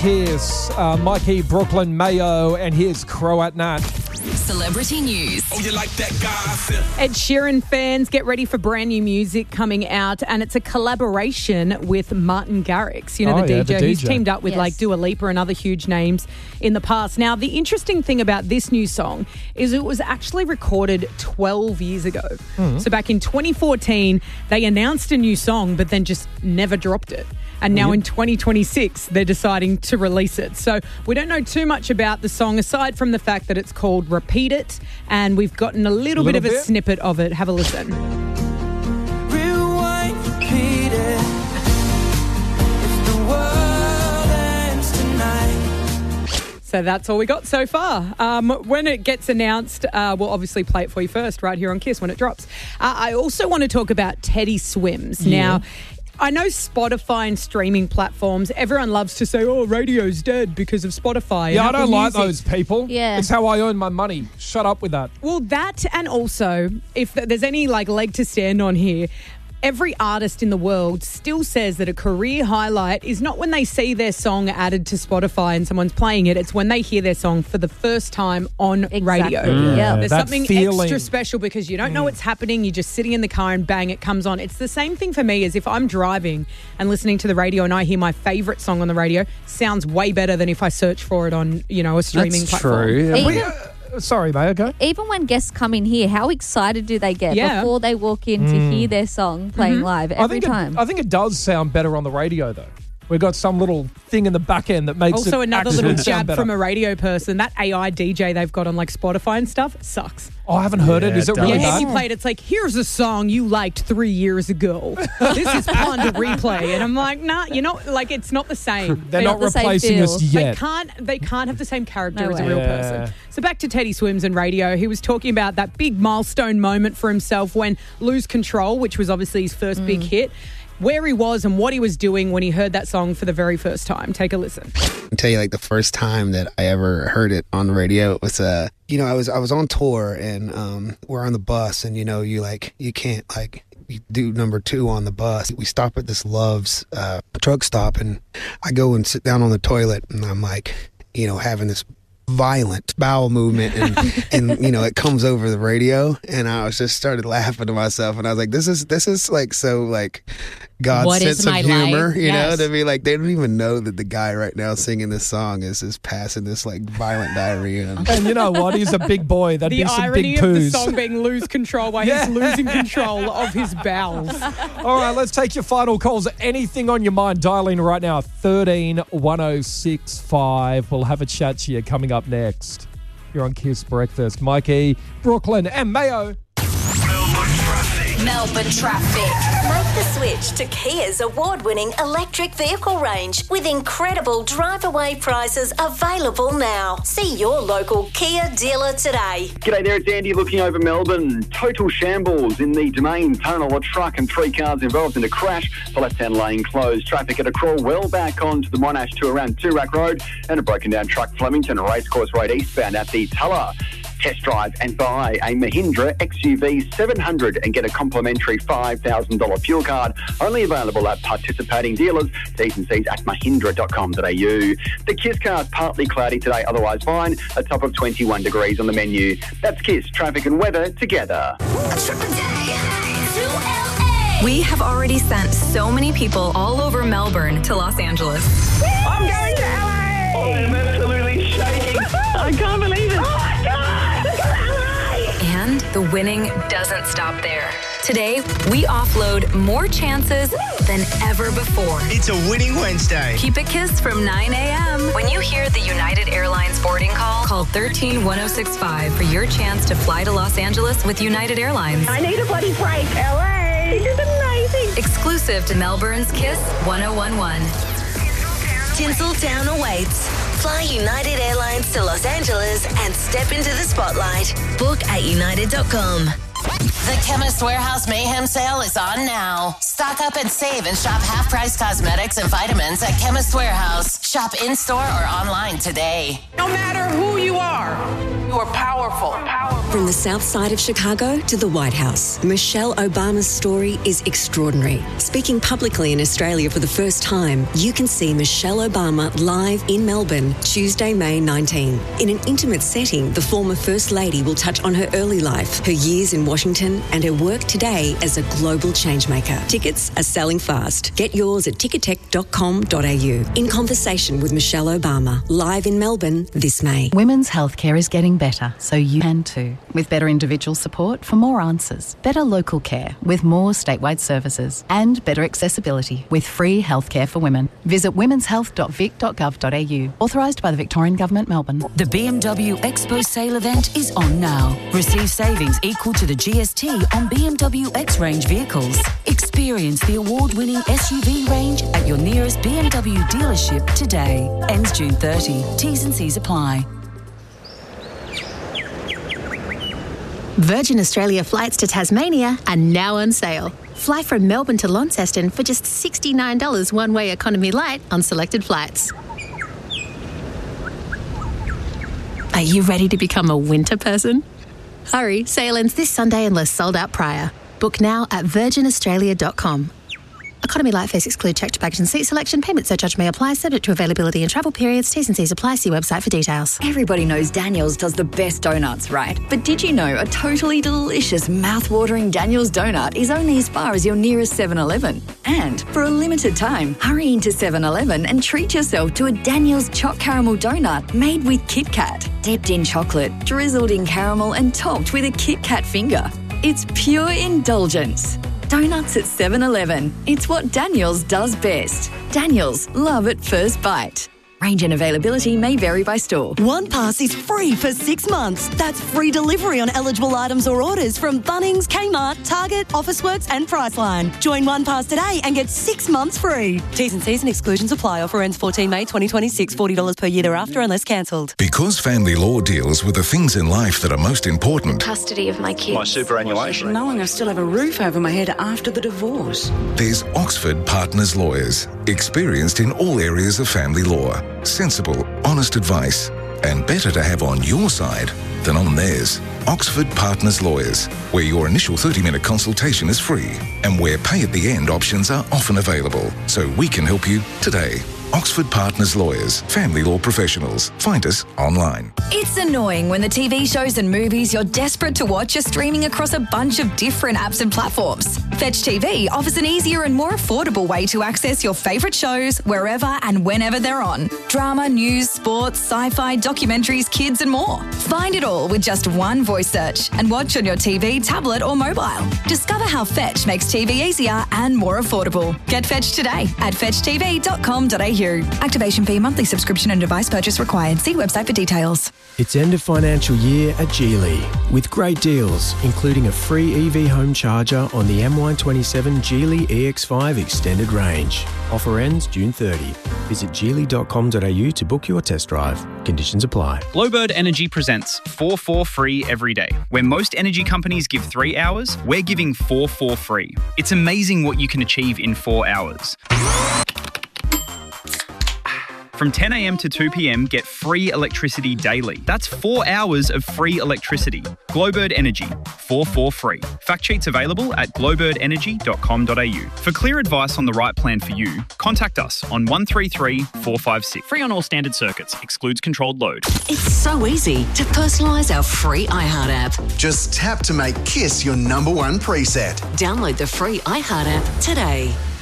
Kiss. Mikey, Brooklyn, Mayo, and here's Crow at Nat. Celebrity news. Oh, you like that gossip? Ed Sheeran fans, get ready for brand new music coming out, and it's a collaboration with Martin Garrix. You know, the DJ who's teamed up with like Dua Lipa and other huge names in the past. Now, the interesting thing about this new song is it was actually recorded 12 years ago. So back in 2014, they announced a new song, but then just never dropped it. And now in 2026, they're deciding to release it. So we don't know too much about the song, aside from the fact that it's called Repeat It. And we've gotten a little bit of a snippet of it. Have a listen. Rewind, repeat it. If the world ends tonight. So that's all we got so far. When it gets announced, we'll obviously play it for you first right here on Kiss when it drops. I also want to talk about Teddy Swims. Now, I know Spotify and streaming platforms, everyone loves to say, oh, radio's dead because of Spotify. Yeah, I don't like those people. Yeah. It's how I earn my money. Shut up with that. Well, that, and also, if there's any like leg to stand on here, every artist in the world still says that a career highlight is not when they see their song added to Spotify and someone's playing it. It's when they hear their song for the first time on radio. Yeah. There's That something feeling. extra special because you don't know what's happening. You're just sitting in the car and bang, it comes on. It's the same thing for me as if I'm driving and listening to the radio and I hear my favourite song on the radio. Sounds way better than if I search for it on, you know, a streaming platform. Even, Sorry, Mayo, go. even when guests come in here, how excited do they get before they walk in to hear their song playing live every time? I think it does sound better on the radio, though. We've got some little thing in the back end that makes Also, it another actually little sound jab better. from a radio person. That AI DJ they've got on like Spotify and stuff sucks. Oh, I haven't heard it. Is it really Yeah, bad? have you played? It's like, here's a song you liked 3 years ago. This is Ponder Replay. And I'm like, nah, you're not, like, it's not the same. They're not the same replacing us feel. yet. They can't have the same character No as a way. real Yeah. person. So back to Teddy Swims and radio. He was talking about that big milestone moment for himself when Lose Control, which was obviously his first big hit, where he was and what he was doing when he heard that song for the very first time. Take a listen. I tell you, like the first time that I ever heard it on the radio, it was you know, I was on tour and we're on the bus and you can't you do number 2 on the bus. We stop at this Love's truck stop and I go and sit down on the toilet and I'm like, you know, having this violent bowel movement and you know, it comes over the radio and I was just started laughing to myself and I was like, this is like so like God's What is sense of my humor, life? you know, Yes. to be like, they don't even know that the guy right now singing this song is passing this like violent diarrhea. And you know what? He's a big boy. That'd The be some irony big of the poos. song being Lose Control while he's losing control of his bowels. All right, let's take your final calls. Anything on your mind, dial in right now. 13 1065. We'll have a chat to you coming up next. You're on Kiss Breakfast. Mikey, Brooklyn, and Mayo. Melbourne traffic. Make the switch to Kia's award-winning electric vehicle range with incredible drive-away prices available now. See your local Kia dealer today. G'day there, it's Andy looking over Melbourne. Total shambles in the Domain tunnel. A truck and 3 cars involved in a crash. The left-hand lane closed. Traffic at a crawl well back onto the Monash to around Toorak Road and a broken down truck Flemington Racecourse Road eastbound at the Tulla. Test drive and buy a Mahindra XUV 700 and get a complimentary $5,000 fuel card. Only available at participating dealers. T's and C's at mahindra.com.au. The Kiss car's partly cloudy today, otherwise fine. A top of 21 degrees on the menu. That's Kiss, traffic and weather together. We have already sent so many people all over Melbourne to Los Angeles. I'm going to LA! I am absolutely shaking. I can't believe it. Oh my God! And the winning doesn't stop there. Today, we offload more chances than ever before. It's a winning Wednesday. Keep it Kiss from 9 a.m. When you hear the United Airlines boarding call 13-1065 for your chance to fly to Los Angeles with United Airlines. I need a bloody break. LA! This is amazing. Exclusive to Melbourne's Kiss 1011. Tinseltown awaits. Fly United Airlines to Los Angeles and step into the spotlight. Book at united.com. The Chemist Warehouse Mayhem Sale is on now. Stock up and save and shop half-price cosmetics and vitamins at Chemist Warehouse. Shop in-store or online today. No matter who you are, You are powerful. From the south side of Chicago to the White House, Michelle Obama's story is extraordinary. Speaking publicly in Australia for the first time, you can see Michelle Obama live in Melbourne, Tuesday, May 19. In an intimate setting, the former First Lady will touch on her early life, her years in Washington, and her work today as a global changemaker. Tickets are selling fast. Get yours at ticketek.com.au. In conversation with Michelle Obama, live in Melbourne this May. Women's healthcare is getting better, so you can too. With better individual support for more answers, better local care with more statewide services, and better accessibility with free healthcare for women. Visit womenshealth.vic.gov.au. Authorised by the Victorian Government, Melbourne. The BMW Expo sale event is on now. Receive savings equal to the GST on BMW X-Range vehicles. Experience the award-winning SUV range at your nearest BMW dealership today. Ends June 30. T's and C's apply. Virgin Australia flights to Tasmania are now on sale. Fly from Melbourne to Launceston for just $69 one-way economy light on selected flights. Are you ready to become a winter person? Hurry, sale ends this Sunday unless sold out prior. Book now at virginaustralia.com. Economy light fares exclude checked baggage and seat selection. Payment surcharge may apply, subject to availability and travel periods. T's and C's apply. See website for details. Everybody knows Daniel's does the best donuts, right? But did you know a totally delicious, mouth-watering Daniel's donut is only as far as your nearest 7-Eleven? And for a limited time, hurry into 7-Eleven and treat yourself to a Daniel's Choc Caramel donut made with Kit Kat, dipped in chocolate, drizzled in caramel and topped with a Kit Kat finger. It's pure indulgence. Donuts at 7-Eleven. It's what Daniel's does best. Daniel's, love at first bite. Range and availability may vary by store. OnePass is free for 6 months. That's free delivery on eligible items or orders from Bunnings, Kmart, Target, Officeworks and Priceline. Join OnePass today and get 6 months free. T's and C's and exclusions apply. Offer ends 14 May 2026. $40 per year thereafter unless cancelled. Because family law deals with the things in life that are most important. Custody of my kids. My superannuation. Knowing I still have a roof over my head after the divorce. There's Oxford Partners Lawyers. Experienced in all areas of family law. Sensible, honest advice, and better to have on your side than on theirs. Oxford Partners Lawyers, where your initial 30-minute consultation is free and where pay at the end options are often available, so we can help you today. Oxford Partners Lawyers, family law professionals. Find us online. It's annoying when the TV shows and movies you're desperate to watch are streaming across a bunch of different apps and platforms. Fetch TV offers an easier and more affordable way to access your favourite shows wherever and whenever they're on. Drama, news, sports, sci-fi, documentaries, kids and more. Find it all with just one voice search and watch on your TV, tablet or mobile. Discover how Fetch makes TV easier and more affordable. Get Fetch today at fetchtv.com.au. Activation fee, monthly subscription and device purchase required. See website for details. It's end of financial year at Geely with great deals, including a free EV home charger on the M127 Geely EX5 extended range. Offer ends June 30. Visit geely.com.au to book your test drive. Conditions apply. Glowbird Energy presents 4 for free every day. Where most energy companies give 3 hours, we're giving 4 for free. It's amazing what you can achieve in 4 hours. From 10 a.m. to 2 p.m, get free electricity daily. That's 4 hours of free electricity. Glowbird Energy, 4 for free. Fact sheets available at glowbirdenergy.com.au. For clear advice on the right plan for you, contact us on 133 456. Free on all standard circuits. Excludes controlled load. It's so easy to personalise our free iHeart app. Just tap to make Kiss your #1 preset. Download the free iHeart app today.